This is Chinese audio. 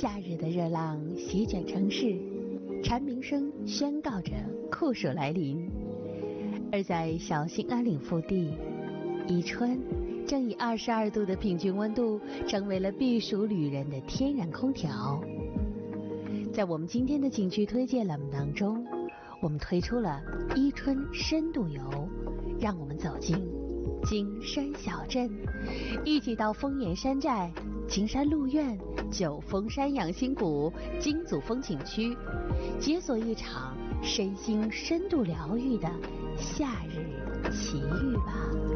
夏日的热浪席卷城市，蝉鸣声宣告着酷暑来临。而在小兴安岭腹地，宜春正以22度的平均温度成为了避暑旅人的天然空调。在我们今天的景区推荐栏目当中，我们推出了宜春深度游，让我们走进金山小镇，一起到丰岩山寨、金山鹿苑、九峰山养心谷、金祖峰景区，解锁一场身心深度疗愈的夏日奇遇吧。